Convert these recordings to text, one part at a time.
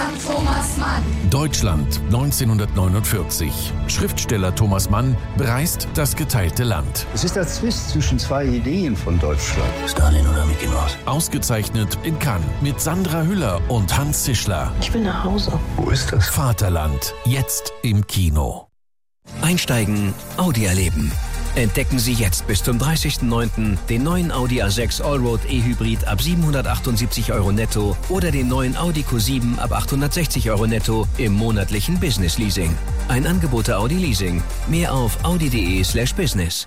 von Thomas Mann. Deutschland 1949. Schriftsteller Thomas Mann bereist das geteilte Land. Es ist der Zwist zwischen zwei Ideen von Deutschland. Stalin oder Mickey Mouse? Ausgezeichnet in Cannes mit Sandra Hüller und Hans Zischler. Ich will nach Hause. Wo ist das? Vaterland, jetzt im Kino. Einsteigen, Audi erleben. Entdecken Sie jetzt bis zum 30.09. den neuen Audi A6 Allroad E-Hybrid ab 778 € netto oder den neuen Audi Q7 ab 860 € netto im monatlichen Business Leasing. Ein Angebot der Audi Leasing. Mehr auf audi.de/business.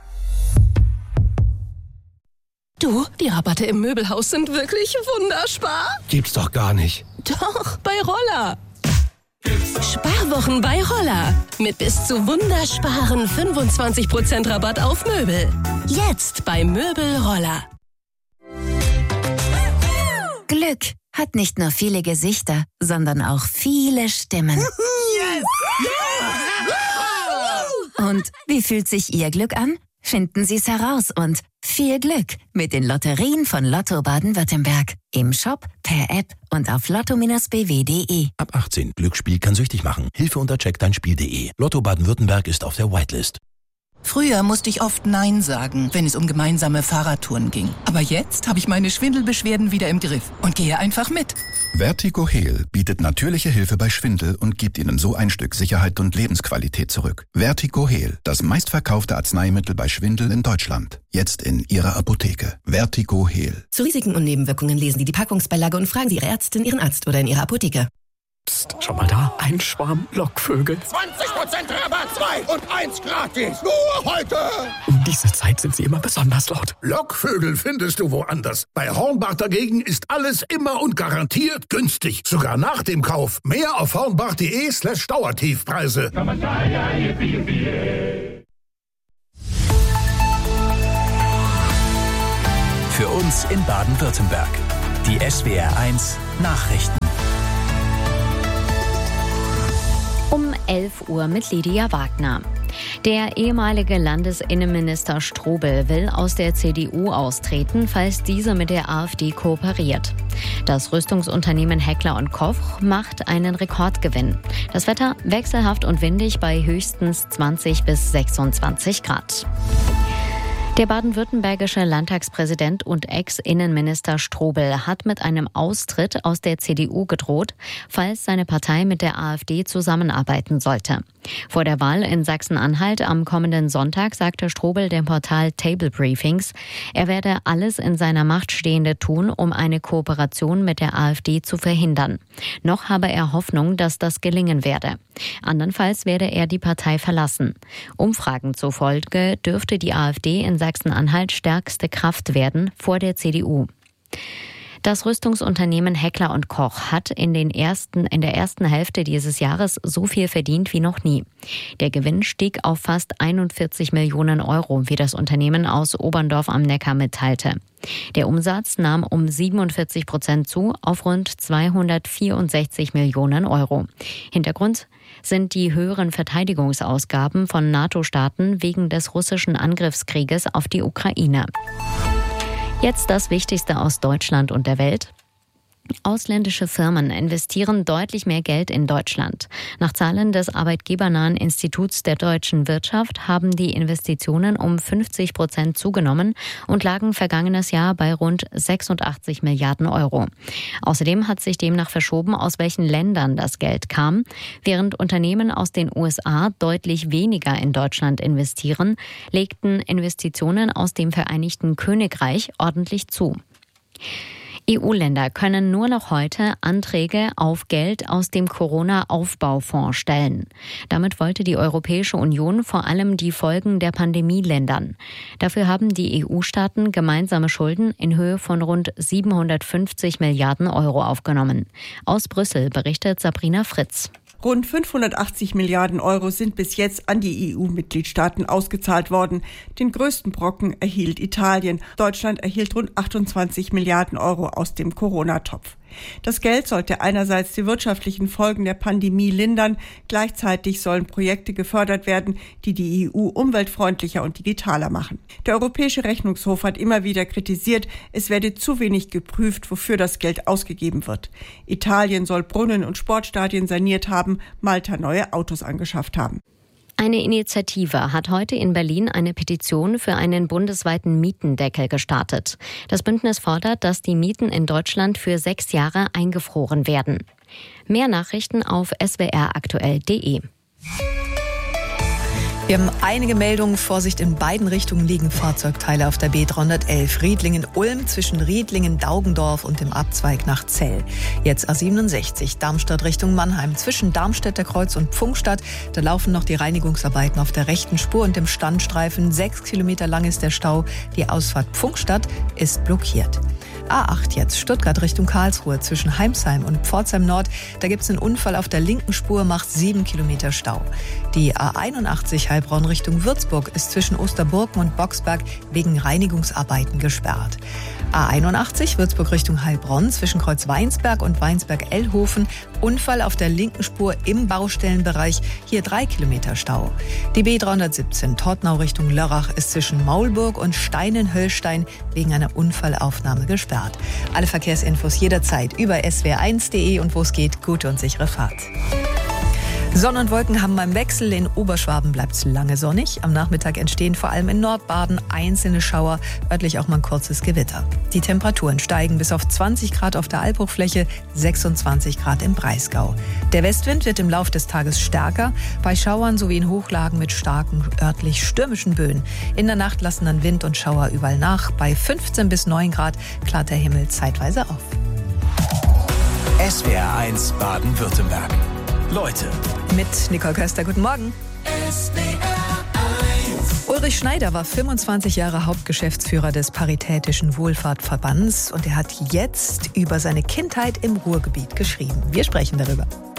Du, die Rabatte im Möbelhaus sind wirklich wunderbar. Gibt's doch gar nicht. Doch, bei Roller. Sparwochen bei Roller. Mit bis zu wundersparen 25% Rabatt auf Möbel. Jetzt bei Möbel Roller. Glück hat nicht nur viele Gesichter, sondern auch viele Stimmen. Yes! Und wie fühlt sich Ihr Glück an? Finden Sie es heraus und viel Glück mit den Lotterien von Lotto Baden-Württemberg. Im Shop, per App und auf lotto-bw.de. Ab 18. Glücksspiel kann süchtig machen. Hilfe unter checkdeinspiel.de. Lotto Baden-Württemberg ist auf der Whitelist. Früher musste ich oft Nein sagen, wenn es um gemeinsame Fahrradtouren ging. Aber jetzt habe ich meine Schwindelbeschwerden wieder im Griff und gehe einfach mit. Vertigo Heal bietet natürliche Hilfe bei Schwindel und gibt Ihnen so ein Stück Sicherheit und Lebensqualität zurück. Vertigo Heal, das meistverkaufte Arzneimittel bei Schwindel in Deutschland. Jetzt in Ihrer Apotheke. Vertigo Heal. Zu Risiken und Nebenwirkungen lesen Sie die Packungsbeilage und fragen Sie Ihre Ärztin, Ihren Arzt oder in Ihrer Apotheke. Psst, schau mal da, ein Schwarm Lockvögel. 20% Rabatt, 2 und 1 gratis. Nur heute. Um diese Zeit sind sie immer besonders laut. Lockvögel findest du woanders. Bei Hornbach dagegen ist alles immer und garantiert günstig. Sogar nach dem Kauf. Mehr auf hornbach.de/Dauertiefpreise. Für uns in Baden-Württemberg. Die SWR1 Nachrichten. Um 11 Uhr mit Lydia Wagner. Der ehemalige Landesinnenminister Strobel will aus der CDU austreten, falls diese mit der AfD kooperiert. Das Rüstungsunternehmen Heckler & Koch macht einen Rekordgewinn. Das Wetter wechselhaft und windig bei höchstens 20 bis 26 Grad. Der baden-württembergische Landtagspräsident und Ex-Innenminister Strobel hat mit einem Austritt aus der CDU gedroht, falls seine Partei mit der AfD zusammenarbeiten sollte. Vor der Wahl in Sachsen-Anhalt am kommenden Sonntag sagte Strobel dem Portal Table Briefings, er werde alles in seiner Macht Stehende tun, um eine Kooperation mit der AfD zu verhindern. Noch habe er Hoffnung, dass das gelingen werde. Andernfalls werde er die Partei verlassen. Umfragen zufolge dürfte die AfD in Sachsen-Anhalt stärkste Kraft werden vor der CDU. Das Rüstungsunternehmen Heckler & Koch hat in der ersten Hälfte dieses Jahres so viel verdient wie noch nie. Der Gewinn stieg auf fast 41 Millionen Euro, wie das Unternehmen aus Oberndorf am Neckar mitteilte. Der Umsatz nahm um 47% zu auf rund 264 Millionen Euro. Hintergrund sind die höheren Verteidigungsausgaben von NATO-Staaten wegen des russischen Angriffskrieges auf die Ukraine. Jetzt das Wichtigste aus Deutschland und der Welt. Ausländische Firmen investieren deutlich mehr Geld in Deutschland. Nach Zahlen des Arbeitgebernahen Instituts der deutschen Wirtschaft haben die Investitionen um 50% zugenommen und lagen vergangenes Jahr bei rund 86 Milliarden Euro. Außerdem hat sich demnach verschoben, aus welchen Ländern das Geld kam. Während Unternehmen aus den USA deutlich weniger in Deutschland investieren, legten Investitionen aus dem Vereinigten Königreich ordentlich zu. EU-Länder können nur noch heute Anträge auf Geld aus dem Corona-Aufbaufonds stellen. Damit wollte die Europäische Union vor allem die Folgen der Pandemie lindern. Dafür haben die EU-Staaten gemeinsame Schulden in Höhe von rund 750 Milliarden Euro aufgenommen. Aus Brüssel berichtet Sabrina Fritz. Rund 580 Milliarden Euro sind bis jetzt an die EU-Mitgliedstaaten ausgezahlt worden. Den größten Brocken erhielt Italien. Deutschland erhielt rund 28 Milliarden Euro aus dem Corona-Topf. Das Geld sollte einerseits die wirtschaftlichen Folgen der Pandemie lindern, gleichzeitig sollen Projekte gefördert werden, die die EU umweltfreundlicher und digitaler machen. Der Europäische Rechnungshof hat immer wieder kritisiert, es werde zu wenig geprüft, wofür das Geld ausgegeben wird. Italien soll Brunnen und Sportstadien saniert haben, Malta neue Autos angeschafft haben. Eine Initiative hat heute in Berlin eine Petition für einen bundesweiten Mietendeckel gestartet. Das Bündnis fordert, dass die Mieten in Deutschland für 6 Jahre eingefroren werden. Mehr Nachrichten auf swraktuell.de. Wir haben einige Meldungen. Vorsicht, in beiden Richtungen liegen Fahrzeugteile auf der B311 Riedlingen-Ulm zwischen Riedlingen-Daugendorf und dem Abzweig nach Zell. Jetzt A67 Darmstadt Richtung Mannheim zwischen Darmstädter Kreuz und Pfungstadt. Da laufen noch die Reinigungsarbeiten auf der rechten Spur und dem Standstreifen. 6 Kilometer lang ist der Stau. Die Ausfahrt Pfungstadt ist blockiert. A8 jetzt, Stuttgart Richtung Karlsruhe zwischen Heimsheim und Pforzheim Nord. Da gibt es einen Unfall auf der linken Spur, macht 7 Kilometer Stau. Die A81 Heilbronn Richtung Würzburg ist zwischen Osterburgen und Boxberg wegen Reinigungsarbeiten gesperrt. A81 Würzburg Richtung Heilbronn zwischen Kreuz Weinsberg und Weinsberg-Ellhofen. Unfall auf der linken Spur im Baustellenbereich. Hier 3 Kilometer Stau. Die B317 Tortnau Richtung Lörrach ist zwischen Maulburg und Steinen-Höllstein wegen einer Unfallaufnahme gesperrt. Alle Verkehrsinfos jederzeit über swr1.de und wo es geht, gute und sichere Fahrt. Sonne und Wolken haben beim Wechsel. In Oberschwaben bleibt es lange sonnig. Am Nachmittag entstehen vor allem in Nordbaden einzelne Schauer, örtlich auch mal ein kurzes Gewitter. Die Temperaturen steigen bis auf 20 Grad auf der Albhochfläche, 26 Grad im Breisgau. Der Westwind wird im Laufe des Tages stärker, bei Schauern sowie in Hochlagen mit starken, örtlich stürmischen Böen. In der Nacht lassen dann Wind und Schauer überall nach. Bei 15 bis 9 Grad klart der Himmel zeitweise auf. SWR1 Baden-Württemberg. Leute. Mit Nicole Köster, guten Morgen. Ulrich Schneider war 25 Jahre Hauptgeschäftsführer des Paritätischen Wohlfahrtverbands und er hat jetzt über seine Kindheit im Ruhrgebiet geschrieben. Wir sprechen darüber.